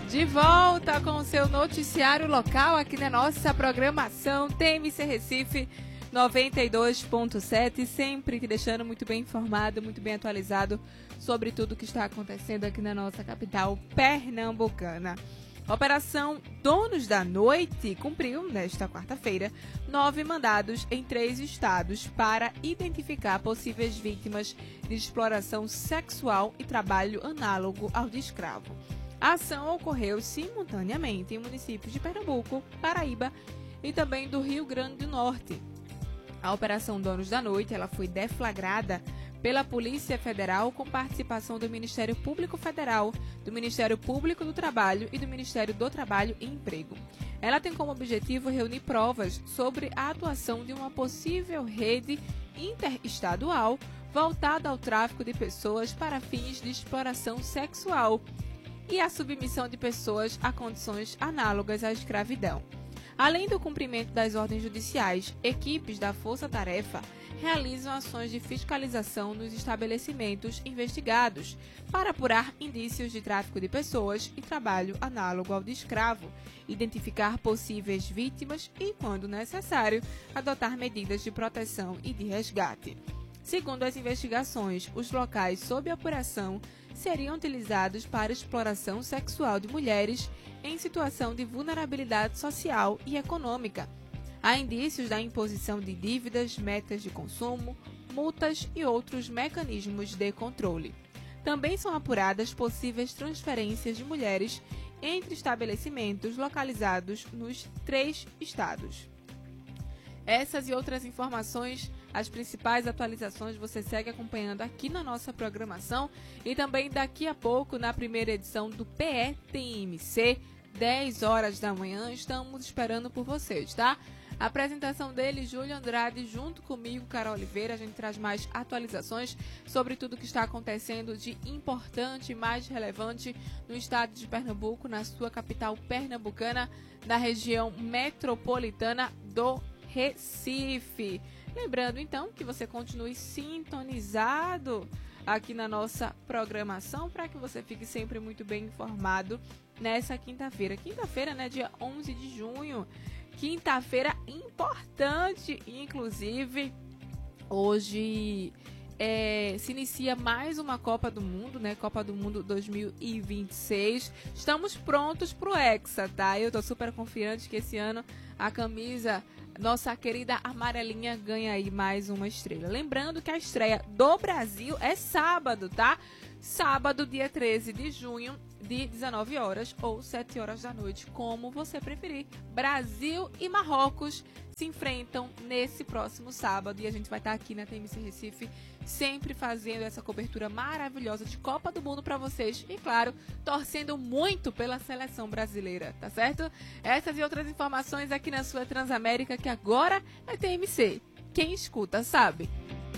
De volta com o seu noticiário local aqui na nossa programação TMC Recife 92.7, sempre te deixando muito bem informado, muito bem atualizado sobre tudo que está acontecendo aqui na nossa capital pernambucana. A Operação Donos da Noite cumpriu, nesta quarta-feira, 9 mandados em 3 estados para identificar possíveis vítimas de exploração sexual e trabalho análogo ao de escravo. A ação ocorreu simultaneamente em municípios de Pernambuco, Paraíba e também do Rio Grande do Norte. A Operação Donos da Noite ela foi deflagrada pela Polícia Federal com participação do Ministério Público Federal, do Ministério Público do Trabalho e do Ministério do Trabalho e Emprego. Ela tem como objetivo reunir provas sobre a atuação de uma possível rede interestadual voltada ao tráfico de pessoas para fins de exploração sexual e a submissão de pessoas a condições análogas à escravidão. Além do cumprimento das ordens judiciais, equipes da Força Tarefa realizam ações de fiscalização nos estabelecimentos investigados para apurar indícios de tráfico de pessoas e trabalho análogo ao de escravo, identificar possíveis vítimas e, quando necessário, adotar medidas de proteção e de resgate. Segundo as investigações, os locais sob apuração seriam utilizados para exploração sexual de mulheres em situação de vulnerabilidade social e econômica. Há indícios da imposição de dívidas, metas de consumo, multas e outros mecanismos de controle. Também são apuradas possíveis transferências de mulheres entre estabelecimentos localizados nos 3 estados. Essas e outras informações, as principais atualizações você segue acompanhando aqui na nossa programação e também daqui a pouco na primeira edição do PETMC, 10 horas da manhã, estamos esperando por vocês, tá? A apresentação dele, Júlio Andrade, junto comigo, Carol Oliveira, a gente traz mais atualizações sobre tudo que está acontecendo de importante e mais relevante no estado de Pernambuco, na sua capital pernambucana, na região metropolitana do Recife. Lembrando, então, que você continue sintonizado aqui na nossa programação para que você fique sempre muito bem informado nessa quinta-feira. Quinta-feira, né, dia 11 de junho. Quinta-feira importante, inclusive, hoje se inicia mais uma Copa do Mundo, né? Copa do Mundo 2026. Estamos prontos pro Hexa, tá? Eu tô super confiante que esse ano a camisa, nossa querida amarelinha, ganha aí mais uma estrela. Lembrando que a estreia do Brasil é sábado, tá? Sábado, dia 13 de junho, de 19 horas ou 7 horas da noite, como você preferir. Brasil e Marrocos se enfrentam nesse próximo sábado e a gente vai estar aqui na TMC Recife sempre fazendo essa cobertura maravilhosa de Copa do Mundo para vocês e, claro, torcendo muito pela seleção brasileira, tá certo? Essas e outras informações aqui na sua Transamérica, que agora é TMC. Quem escuta sabe.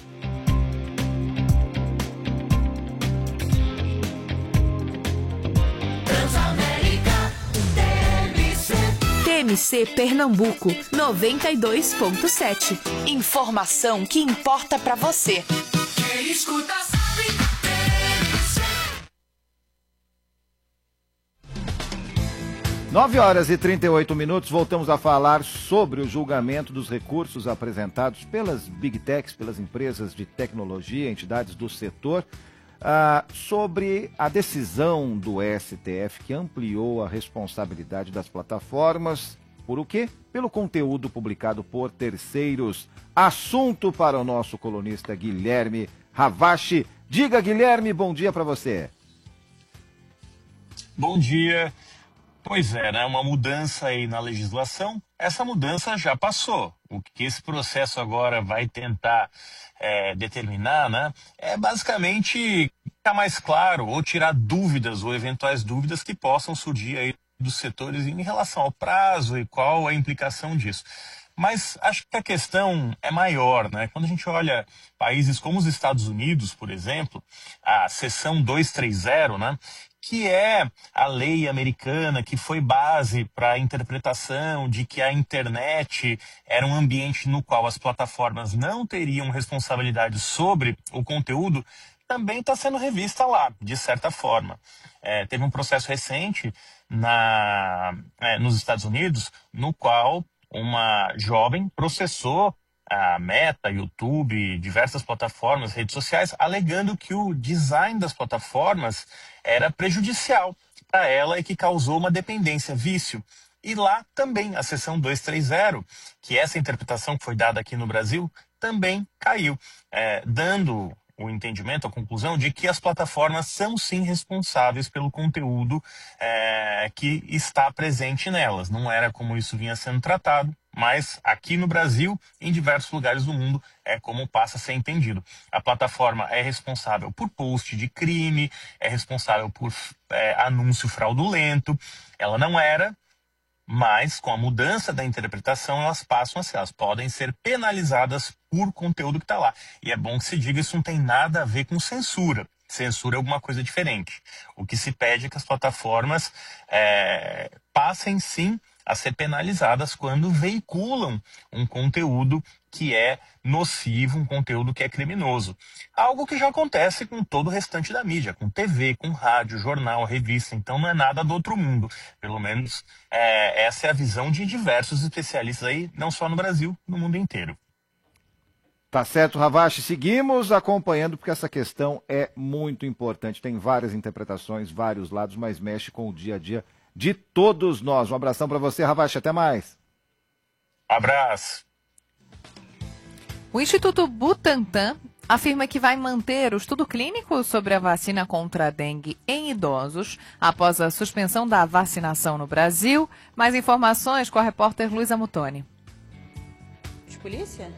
TMC Pernambuco 92.7. Informação que importa para você. Quem escuta sabe. TMC. 9h38, voltamos a falar sobre o julgamento dos recursos apresentados pelas Big Techs, pelas empresas de tecnologia, entidades do setor, sobre a decisão do STF que ampliou a responsabilidade das plataformas. Por o quê? Pelo conteúdo publicado por terceiros. Assunto para o nosso colunista Guilherme Ravache. Diga, Guilherme, bom dia para você. Bom dia. Pois é, né? Uma mudança aí na legislação. Essa mudança já passou. O que esse processo agora vai tentar determinar, né, é basicamente ficar mais claro ou tirar dúvidas ou eventuais dúvidas que possam surgir aí dos setores em relação ao prazo e qual a implicação disso. Mas acho que a questão é maior, né? Quando a gente olha países como os Estados Unidos, por exemplo, a seção 230, né, que é a lei americana que foi base para a interpretação de que a internet era um ambiente no qual as plataformas não teriam responsabilidade sobre o conteúdo, também está sendo revista lá, de certa forma. Teve um processo recente nos Estados Unidos, no qual uma jovem processou a Meta, YouTube, diversas plataformas, redes sociais, alegando que o design das plataformas era prejudicial para ela e que causou uma dependência, vício. E lá também a seção 230, que essa interpretação que foi dada aqui no Brasil, também caiu, dando o entendimento, a conclusão de que as plataformas são sim responsáveis pelo conteúdo que está presente nelas. Não era como isso vinha sendo tratado, mas aqui no Brasil, em diversos lugares do mundo, é como passa a ser entendido. A plataforma é responsável por post de crime, é responsável por anúncio fraudulento. Ela não era, mas com a mudança da interpretação elas passam a ser, elas podem ser penalizadas por conteúdo que está lá. E é bom que se diga, isso não tem nada a ver com censura. Censura é alguma coisa diferente. O que se pede é que as plataformas passem sim a ser penalizadas quando veiculam um conteúdo que é nocivo, um conteúdo que é criminoso. Algo que já acontece com todo o restante da mídia, com TV, com rádio, jornal, revista. Então não é nada do outro mundo. Pelo menos essa é a visão de diversos especialistas aí, não só no Brasil, no mundo inteiro. Tá certo, Ravache. Seguimos acompanhando porque essa questão é muito importante. Tem várias interpretações, vários lados, mas mexe com o dia a dia de todos nós. Um abração para você, Ravache. Até mais. Abraço. O Instituto Butantan afirma que vai manter o estudo clínico sobre a vacina contra a dengue em idosos após a suspensão da vacinação no Brasil. Mais informações com a repórter Luísa Mutoni. De polícia?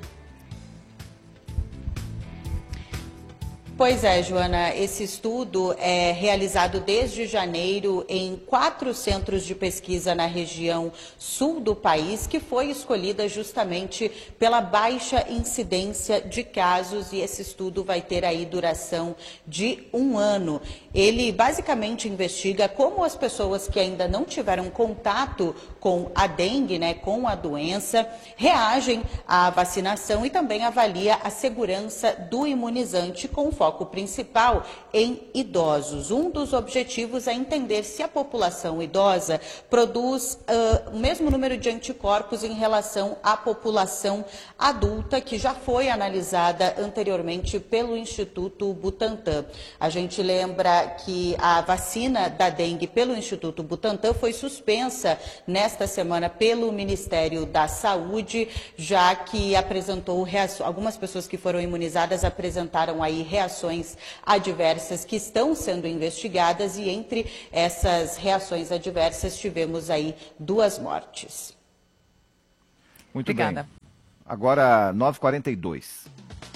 Pois é, Joana, esse estudo é realizado desde janeiro em 4 centros de pesquisa na região sul do país, que foi escolhida justamente pela baixa incidência de casos, e esse estudo vai ter aí duração de 1 ano. Ele basicamente investiga como as pessoas que ainda não tiveram contato com a dengue, com a doença, reagem à vacinação e também avalia a segurança do imunizante com foco principal em idosos. Um dos objetivos é entender se a população idosa produz o mesmo número de anticorpos em relação à população adulta, que já foi analisada anteriormente pelo Instituto Butantan. A gente lembra que a vacina da dengue pelo Instituto Butantan foi suspensa nesta semana pelo Ministério da Saúde, já que apresentou algumas pessoas que foram imunizadas apresentaram aí reações adversas que estão sendo investigadas, e entre essas reações adversas tivemos aí 2 mortes. Muito Obrigada. bem. Agora, 9h42.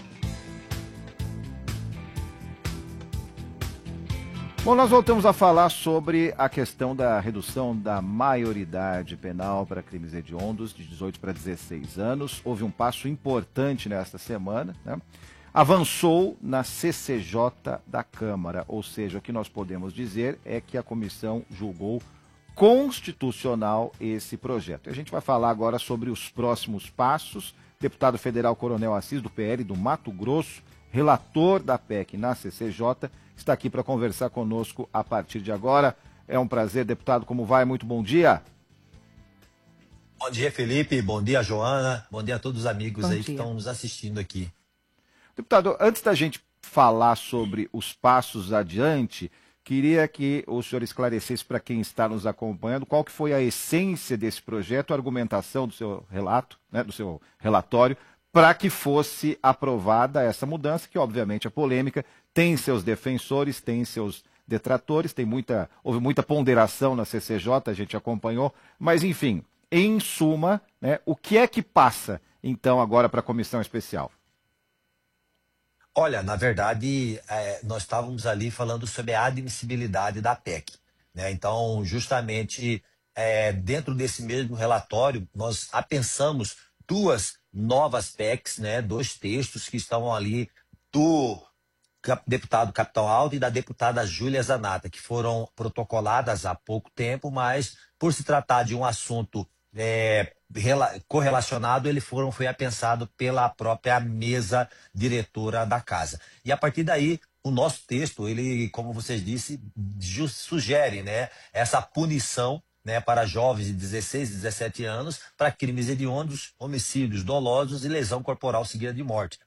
Bom, nós voltamos a falar sobre a questão da redução da maioridade penal para crimes hediondos de 18 para 16 anos. Houve um passo importante nesta semana, Avançou na CCJ da Câmara, ou seja, o que nós podemos dizer é que a comissão julgou constitucional esse projeto. E a gente vai falar agora sobre os próximos passos. Deputado federal Coronel Assis, do PL do Mato Grosso, relator da PEC na CCJ, está aqui para conversar conosco a partir de agora. É um prazer, deputado. Como vai? Muito bom dia. Bom dia, Felipe. Bom dia, Joana. Bom dia a todos os amigos Bom aí dia. que estão nos assistindo aqui. Deputado, antes da gente falar sobre os passos adiante, queria que o senhor esclarecesse para quem está nos acompanhando qual que foi a essência desse projeto, a argumentação do seu relato, do seu relatório, para que fosse aprovada essa mudança, que obviamente é polêmica, tem seus defensores, tem seus detratores, houve muita ponderação na CCJ, a gente acompanhou, mas enfim, em suma, o que é que passa então agora para a comissão especial? Olha, na verdade, nós estávamos ali falando sobre a admissibilidade da PEC, Então, justamente, dentro desse mesmo relatório, nós apensamos 2 novas PECs, 2 textos que estavam ali do deputado Capitão Aldo e da deputada Júlia Zanata, que foram protocoladas há pouco tempo, mas por se tratar de um assunto correlacionado, ele foi apensado pela própria mesa diretora da casa. E a partir daí, o nosso texto, ele, como vocês disse, sugere, né, essa punição, né, para jovens de 16 e 17 anos para crimes hediondos, homicídios dolosos e lesão corporal seguida de morte.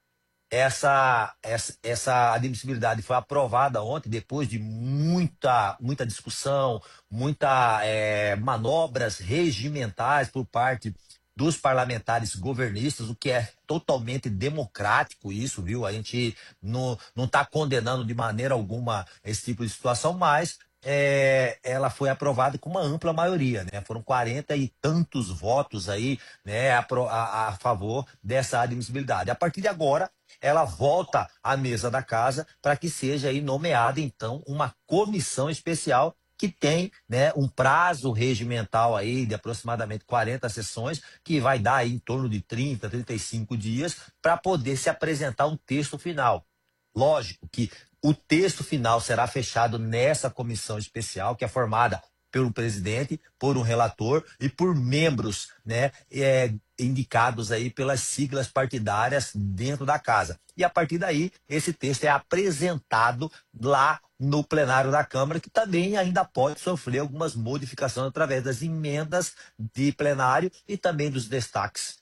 Essa admissibilidade foi aprovada ontem, depois de muita discussão, manobras regimentais por parte dos parlamentares governistas, o que é totalmente democrático isso, viu? A gente não está condenando de maneira alguma esse tipo de situação, mas ela foi aprovada com uma ampla maioria, né? Foram 40 e tantos votos aí, né, a favor dessa admissibilidade. A partir de agora, ela volta à mesa da casa para que seja aí nomeada, então, uma comissão especial que tem, né, um prazo regimental aí de aproximadamente 40 sessões, que vai dar aí em torno de 30, 35 dias, para poder se apresentar um texto final. Lógico que o texto final será fechado nessa comissão especial, que é formada pelo presidente, por um relator e por membros, né, indicados aí pelas siglas partidárias dentro da casa. E a partir daí, esse texto é apresentado lá no plenário da Câmara, que também ainda pode sofrer algumas modificações através das emendas de plenário e também dos destaques.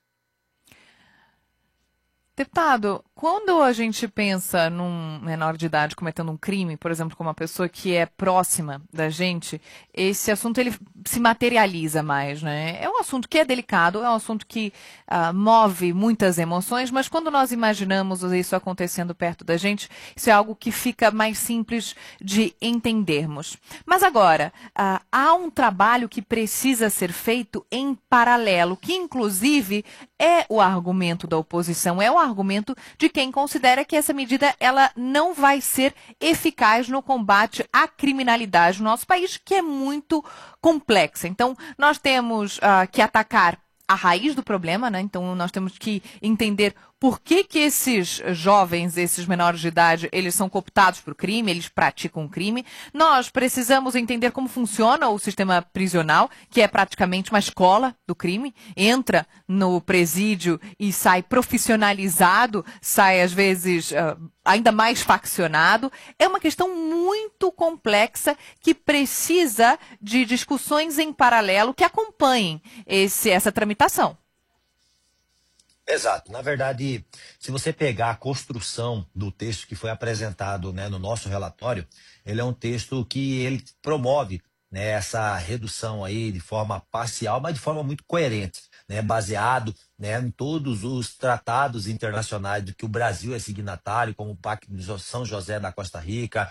Deputado, quando a gente pensa num menor de idade cometendo um crime, por exemplo, com uma pessoa que é próxima da gente, esse assunto ele se materializa mais, né? É um assunto que é delicado, é um assunto que move muitas emoções, mas quando nós imaginamos isso acontecendo perto da gente, isso é algo que fica mais simples de entendermos. Mas agora, há um trabalho que precisa ser feito em paralelo, que inclusive é o argumento da oposição, é o argumento de quem considera que essa medida ela não vai ser eficaz no combate à criminalidade no nosso país, que é muito complexa. Então, nós temos que atacar a raiz do problema, né? Então, nós temos que entender por que esses jovens, esses menores de idade, eles são cooptados por crime, eles praticam um crime. Nós precisamos entender como funciona o sistema prisional, que é praticamente uma escola do crime. Entra no presídio e sai profissionalizado, sai às vezes ainda mais faccionado. É uma questão muito complexa que precisa de discussões em paralelo que acompanhem essa tramitação. Exato. Na verdade, se você pegar a construção do texto que foi apresentado, né, no nosso relatório, ele é um texto que ele promove, né, essa redução aí de forma parcial, mas de forma muito coerente, né, baseado, né, em todos os tratados internacionais de que o Brasil é signatário, como o Pacto de São José da Costa Rica,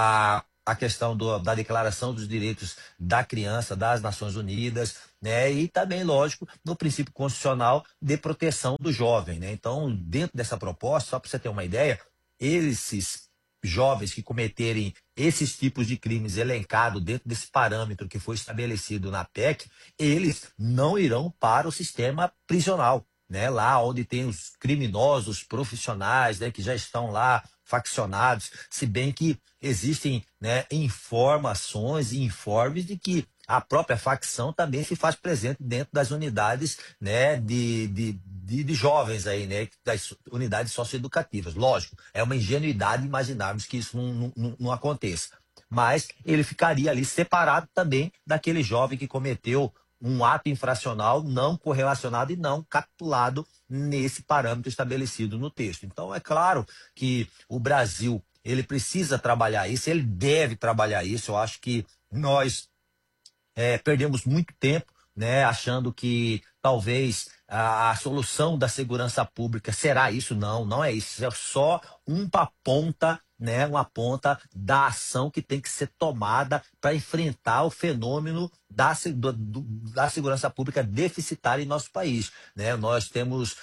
a questão da Declaração dos Direitos da Criança das Nações Unidas, né, e também, lógico, no princípio constitucional de proteção do jovem, né? Então, dentro dessa proposta, só para você ter uma ideia, esses jovens que cometerem esses tipos de crimes elencados dentro desse parâmetro que foi estabelecido na PEC, eles não irão para o sistema prisional, né? Lá onde tem os criminosos profissionais, né, que já estão lá faccionados, se bem que existem, né, informações e informes de que a própria facção também se faz presente dentro das unidades, né, de jovens aí, né, das unidades socioeducativas. Lógico, é uma ingenuidade imaginarmos que isso não aconteça. Mas ele ficaria ali separado também daquele jovem que cometeu um ato infracional não correlacionado e não capitulado nesse parâmetro estabelecido no texto. Então, é claro que o Brasil, ele precisa trabalhar isso, ele deve trabalhar isso. Eu acho que nós perdemos muito tempo, né, achando que talvez a solução da segurança pública será isso. Não é isso. É só uma ponta, né, uma ponta da ação que tem que ser tomada para enfrentar o fenômeno da segurança pública deficitária em nosso país, né? Nós temos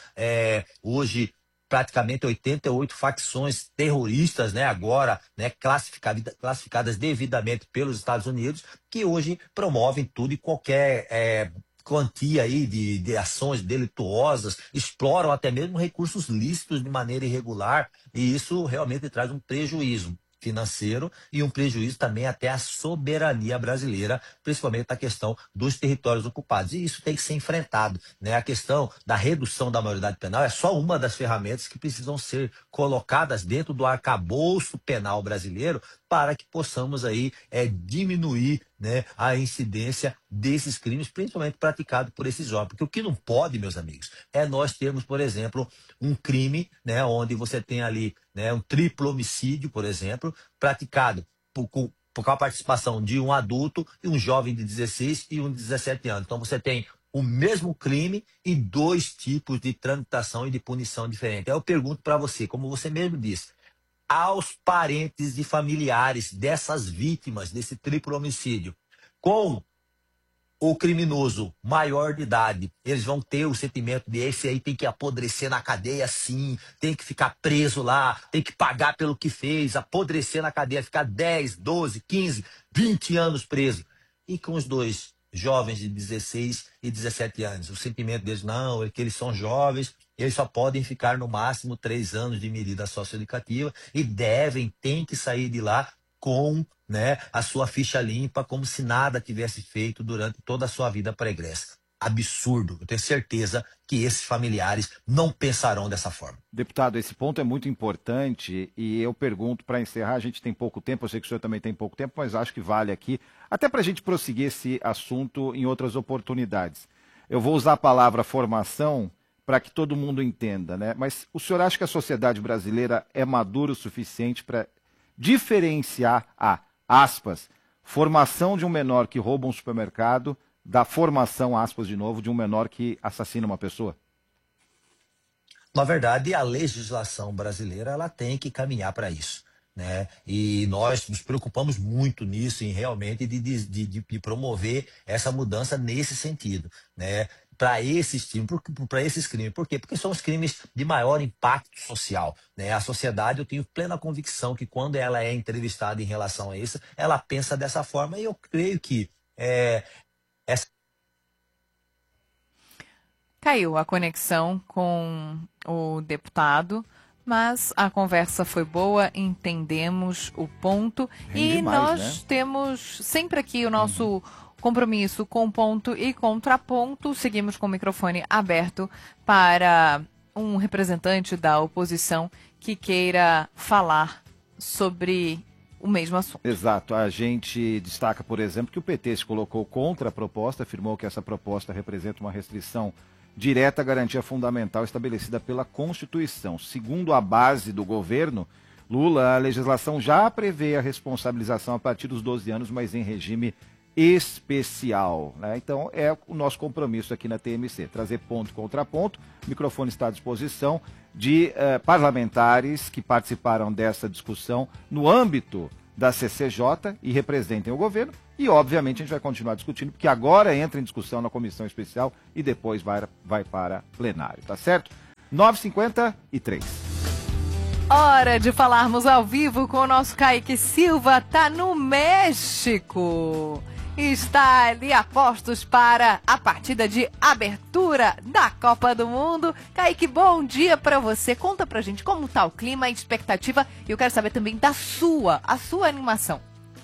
hoje praticamente 88 facções terroristas, né, agora, né, classificadas devidamente pelos Estados Unidos, que hoje promovem tudo e qualquer quantia aí de ações delituosas, exploram até mesmo recursos lícitos de maneira irregular, e isso realmente traz um prejuízo. financeiro e um prejuízo também até à soberania brasileira, principalmente na questão dos territórios ocupados. E isso tem que ser enfrentado, né? A questão da redução da maioridade penal é só uma das ferramentas que precisam ser colocadas dentro do arcabouço penal brasileiro para que possamos aí diminuir, né, a incidência desses crimes, principalmente praticados por esses jovens. Porque o que não pode, meus amigos, é nós termos, por exemplo, um crime, né, onde você tem ali, né, um triplo homicídio, por exemplo, praticado com a participação de um adulto e um jovem de 16 e um de 17 anos. Então você tem o mesmo crime e dois tipos de tramitação e de punição diferentes. Aí eu pergunto para você, como você mesmo disse, aos parentes e familiares dessas vítimas desse triplo homicídio, com o criminoso maior de idade, eles vão ter o sentimento de esse aí tem que apodrecer na cadeia sim, tem que ficar preso lá, tem que pagar pelo que fez, apodrecer na cadeia, ficar 10, 12, 15, 20 anos preso. E com os dois jovens de 16 e 17 anos, o sentimento deles, não, é que eles são jovens, eles só podem ficar no máximo 3 anos de medida socioeducativa e têm que sair de lá com, né, a sua ficha limpa, como se nada tivesse feito durante toda a sua vida pregressa. Absurdo. Eu tenho certeza que esses familiares não pensarão dessa forma. Deputado, esse ponto é muito importante e eu pergunto, para encerrar, a gente tem pouco tempo, eu sei que o senhor também tem pouco tempo, mas acho que vale aqui, até para a gente prosseguir esse assunto em outras oportunidades. Eu vou usar a palavra formação para que todo mundo entenda, né? Mas o senhor acha que a sociedade brasileira é madura o suficiente para diferenciar a, aspas, formação de um menor que rouba um supermercado da formação, aspas de novo, de um menor que assassina uma pessoa? Na verdade, a legislação brasileira ela tem que caminhar para isso, né? E nós nos preocupamos muito nisso, em realmente de promover essa mudança nesse sentido, né? Para esses crimes. Por quê? Porque são os crimes de maior impacto social, né? A sociedade, eu tenho plena convicção que quando ela é entrevistada em relação a isso, ela pensa dessa forma e eu creio que essa... Caiu a conexão com o deputado, mas a conversa foi boa, entendemos o ponto e demais, nós temos sempre aqui o nosso compromisso com ponto e contraponto. Seguimos com o microfone aberto para um representante da oposição que queira falar sobre o mesmo assunto. Exato. A gente destaca, por exemplo, que o PT se colocou contra a proposta, afirmou que essa proposta representa uma restrição direta à garantia fundamental estabelecida pela Constituição. Segundo a base do governo Lula, a legislação já prevê a responsabilização a partir dos 12 anos, mas em regime especial, né? Então é o nosso compromisso aqui na TMC, trazer ponto e contraponto. O microfone está à disposição de parlamentares que participaram dessa discussão no âmbito da CCJ e representem o governo e obviamente a gente vai continuar discutindo, porque agora entra em discussão na comissão especial e depois vai para plenário, tá certo? 9h53. Hora de falarmos ao vivo com o nosso Kaique Silva, tá no México. Está ali a postos para a partida de abertura da Copa do Mundo. Kaique, bom dia para você. Conta pra gente como tá o clima, a expectativa e eu quero saber também da sua animação.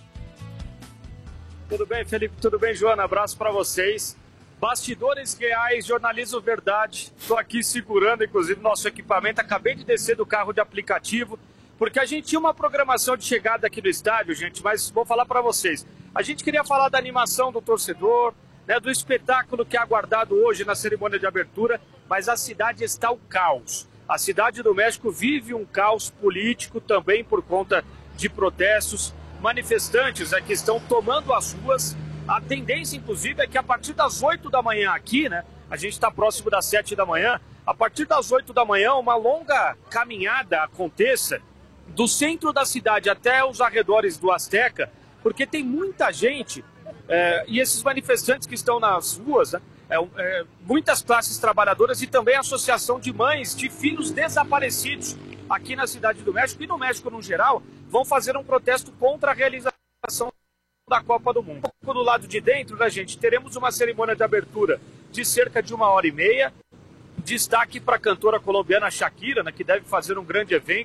Tudo bem, Felipe? Tudo bem, Joana? Abraço para vocês. Bastidores reais, jornalismo verdade. Estou aqui segurando, inclusive, nosso equipamento. Acabei de descer do carro de aplicativo, porque a gente tinha uma programação de chegada aqui no estádio, gente, mas vou falar para vocês. A gente queria falar da animação do torcedor, né, do espetáculo que é aguardado hoje na cerimônia de abertura, mas a cidade está o caos. A cidade do México vive um caos político também por conta de protestos. Manifestantes que estão tomando as ruas. A tendência, inclusive, é que a partir das 8 da manhã aqui, né? A gente está próximo das 7 da manhã. A partir das 8 da manhã, uma longa caminhada aconteça do centro da cidade até os arredores do Azteca, porque tem muita gente e esses manifestantes que estão nas ruas, né, muitas classes trabalhadoras e também a associação de mães de filhos desaparecidos aqui na Cidade do México e no México no geral, vão fazer um protesto contra a realização da Copa do Mundo. Do lado de dentro, né, gente, teremos uma cerimônia de abertura de cerca de 1h30. Destaque para a cantora colombiana Shakira, né, que deve fazer um grande evento.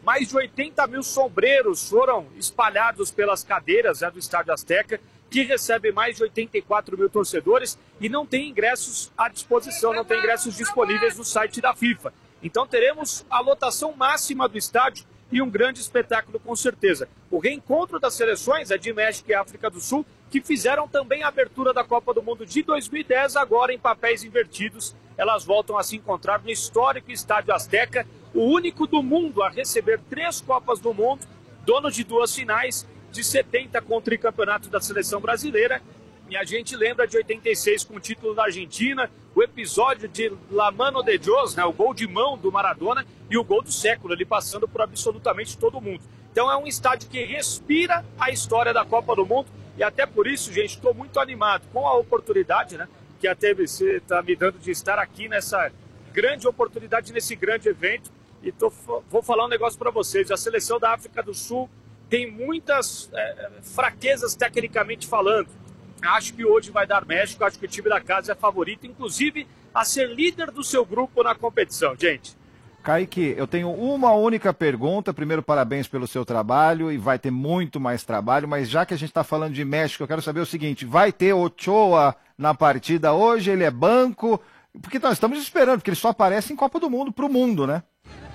Mais de 80 mil sombreros foram espalhados pelas cadeiras do Estádio Azteca, que recebe mais de 84 mil torcedores e não tem ingressos à disposição, não tem ingressos disponíveis no site da FIFA. Então teremos a lotação máxima do estádio e um grande espetáculo com certeza. O reencontro das seleções é de México e África do Sul, que fizeram também a abertura da Copa do Mundo de 2010, agora em papéis invertidos. Elas voltam a se encontrar no histórico Estádio Azteca, o único do mundo a receber 3 Copas do Mundo, dono de 2 finais, de 70 com o tricampeonato da seleção brasileira. E a gente lembra de 86 com o título da Argentina, o episódio de La Mano de Dios, né, o gol de mão do Maradona e o gol do século, ele passando por absolutamente todo mundo. Então é um estádio que respira a história da Copa do Mundo e até por isso, gente, estou muito animado com a oportunidade, né, que a TVC está me dando de estar aqui nessa grande oportunidade, nesse grande evento. E vou falar um negócio para vocês, a seleção da África do Sul tem muitas fraquezas tecnicamente falando. Acho que hoje vai dar México, acho que o time da casa é favorito, inclusive a ser líder do seu grupo na competição, gente. Kaique, eu tenho uma única pergunta. Primeiro, parabéns pelo seu trabalho e vai ter muito mais trabalho, mas já que a gente está falando de México, eu quero saber o seguinte, vai ter Ochoa na partida hoje? Ele é banco? Porque nós estamos esperando, porque ele só aparece em Copa do Mundo, para o mundo, né?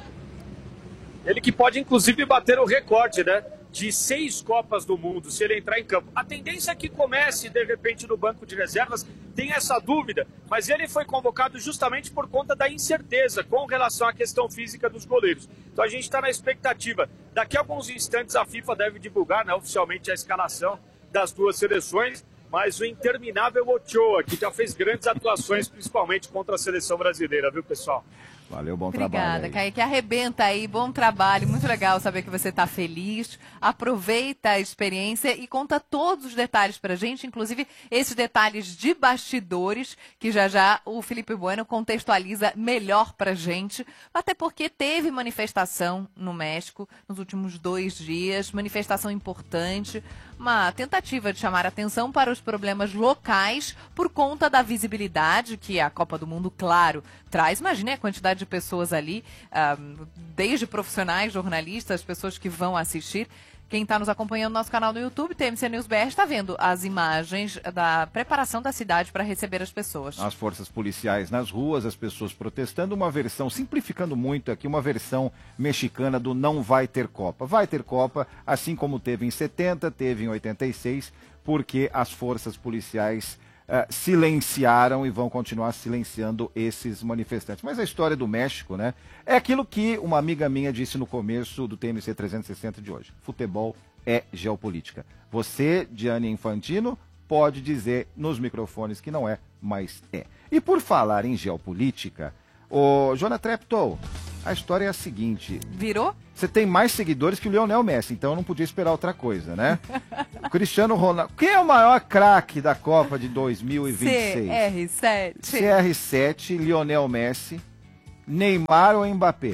Ele que pode, inclusive, bater o recorde, né? De 6 Copas do Mundo, se ele entrar em campo. A tendência é que comece, de repente, no banco de reservas, tem essa dúvida, mas ele foi convocado justamente por conta da incerteza com relação à questão física dos goleiros. Então a gente está na expectativa. Daqui a alguns instantes a FIFA deve divulgar, né, oficialmente a escalação das 2 seleções, mas o interminável Ochoa, que já fez grandes atuações, principalmente contra a seleção brasileira, viu, pessoal? Valeu, bom Obrigada, trabalho. Obrigada, Kaique. Arrebenta aí, bom trabalho. Muito legal saber que você está feliz. Aproveita a experiência e conta todos os detalhes pra gente, inclusive esses detalhes de bastidores, que já o Felipe Bueno contextualiza melhor pra gente. Até porque teve manifestação no México nos últimos 2 dias, manifestação importante, uma tentativa de chamar atenção para os problemas locais por conta da visibilidade que a Copa do Mundo, claro, traz. Imagine a quantidade de pessoas ali, desde profissionais, jornalistas, pessoas que vão assistir. Quem está nos acompanhando no nosso canal no YouTube, TMC News BR, está vendo as imagens da preparação da cidade para receber as pessoas. As forças policiais nas ruas, as pessoas protestando, uma versão, simplificando muito aqui, uma versão mexicana do não vai ter Copa. Vai ter Copa, assim como teve em 70, teve em 86, porque as forças policiais silenciaram e vão continuar silenciando esses manifestantes. Mas a história do México, né, é aquilo que uma amiga minha disse no começo do TMC 360 de hoje. Futebol é geopolítica. Você, Gianni Infantino, pode dizer nos microfones que não é, mas é. E por falar em geopolítica, ô Jonah Treptow, a história é a seguinte. Virou? Você tem mais seguidores que o Lionel Messi, então eu não podia esperar outra coisa, né? O Cristiano Ronaldo. Quem é o maior craque da Copa de 2026? CR7. CR7, Lionel Messi, Neymar ou Mbappé?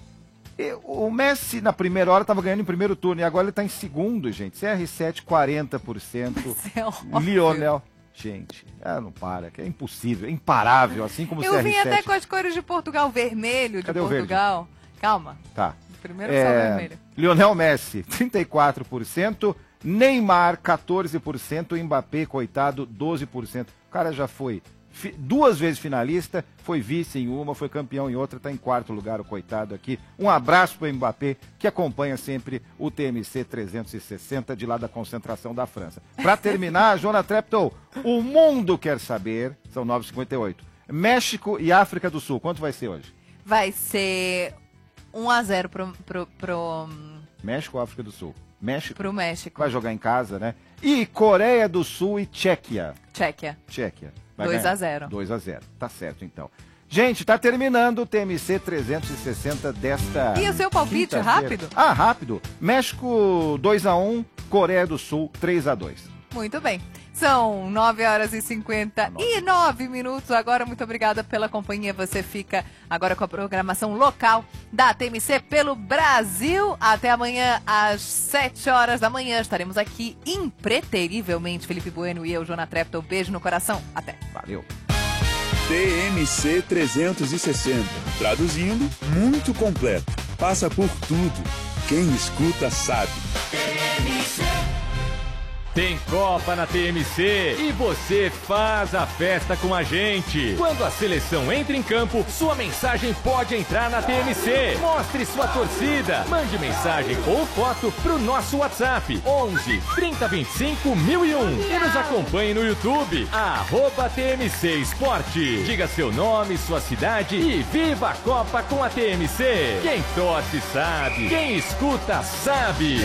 O Messi, na primeira hora, estava ganhando em primeiro turno, e agora ele está em segundo, gente. CR7, 40%. Lionel... Gente, não para, que é impossível, é imparável, assim como o CR7. Eu vim até com as cores de Portugal, vermelho de Cadê Portugal. O verde? Calma. Tá. Primeiro só vermelho. Lionel Messi, 34%, Neymar, 14%, Mbappé, coitado, 12%. O cara já foi 2 vezes finalista, foi vice em uma, foi campeão em outra, está em 4º lugar, o coitado aqui. Um abraço para o Mbappé, que acompanha sempre o TMC 360 de lá da concentração da França. Para terminar, Jonah Treptow, o mundo quer saber, são 9h58, México e África do Sul, quanto vai ser hoje? Vai ser 1-0 pro México ou África do Sul? México. Pro México. Vai jogar em casa, né? E Coreia do Sul e Tchequia. Tchequia. 2-0. 2-0. Tá certo, então. Gente, tá terminando o TMC 360 desta... E o seu palpite, rápido? Rápido. México 2-1, Coreia do Sul 3-2. Muito bem. São 9h59 minutos. Agora, muito obrigada pela companhia. Você fica agora com a programação local da TMC pelo Brasil. Até amanhã, às 7h da manhã. Estaremos aqui impreterivelmente. Felipe Bueno e eu, Jonah Treptow. Beijo no coração. Até. Valeu. TMC 360. Traduzindo, muito completo. passa por tudo. Quem escuta sabe. Tem Copa na TMC e você faz a festa com a gente. Quando a seleção entra em campo, sua mensagem pode entrar na TMC. Mostre sua torcida. Mande mensagem ou foto pro nosso WhatsApp 11 3025 1001 e nos acompanhe no YouTube @TMC Esporte. Diga seu nome, sua cidade e viva a Copa com a TMC. Quem torce sabe, quem escuta sabe.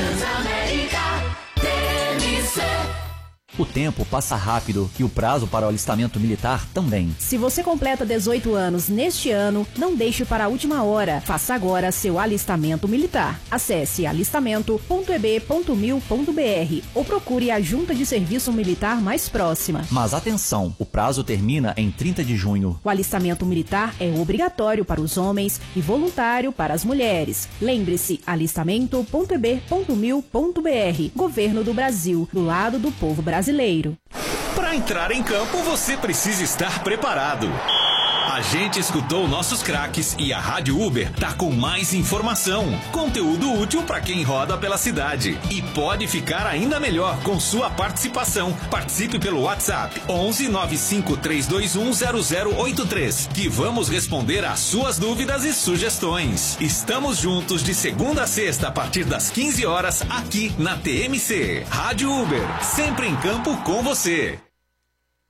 O tempo passa rápido e o prazo para o alistamento militar também. Se você completa 18 anos neste ano, não deixe para a última hora. Faça agora seu alistamento militar. Acesse alistamento.eb.mil.br ou procure a junta de serviço militar mais próxima. Mas atenção, o prazo termina em 30 de junho. O alistamento militar é obrigatório para os homens e voluntário para as mulheres. Lembre-se, alistamento.eb.mil.br. Governo do Brasil, do lado do povo brasileiro. Para entrar em campo, você precisa estar preparado. A gente escutou nossos craques e a Rádio Uber tá com mais informação, conteúdo útil para quem roda pela cidade. E pode ficar ainda melhor com sua participação. Participe pelo WhatsApp 11 95 321 0083, que vamos responder às suas dúvidas e sugestões. Estamos juntos de segunda a sexta a partir das 15 horas aqui na TMC. Rádio Uber, sempre em campo com você.